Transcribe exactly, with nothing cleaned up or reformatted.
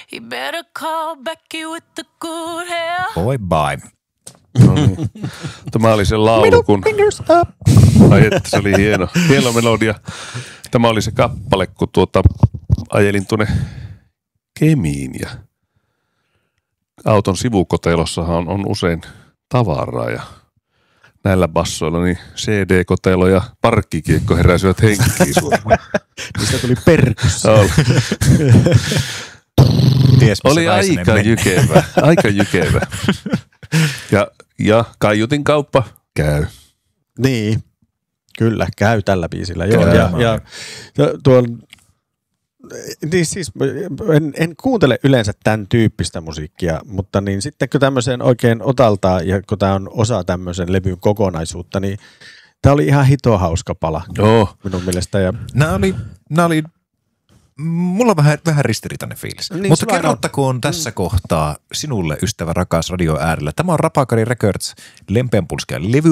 He better call Becky with the good hair. Boy bye. No niin. Tämä oli se laulu, kun... Ai että, se oli hieno. Hieno melodia. Tämä oli se kappale, kun tuota ajelin tuonne Kemiin ja auton sivukotelossahan on, on usein tavaraa ja näillä bassoilla niin C D-kotelo ja parkkikiekko heräsivät henkiin suoraan. Niistä tuli perkussa. Ties, oli aika jykevä, aika jykevä. Ja, ja kaiutin kauppa käy. Niin, kyllä, käy tällä biisillä. Joo, Käy. ja, ja, ja tuon, niin siis en, en kuuntele yleensä tämän tyyppistä musiikkia, mutta niin sitten kun tämmöiseen oikein otaltaan ja kun tämä on osa tämmöisen levyn kokonaisuutta, niin tämä oli ihan hito hauska pala Joo. minun mielestä. Ja Nämä oli, nämä oli, mulla on vähän, vähän ristiriitainen fiilis. Niin, Mutta se vaan kerrottakoon on. tässä kohtaa sinulle, ystävä rakas radio äärellä. Tämä on Rapakari Records, Lempeänpulskea levy.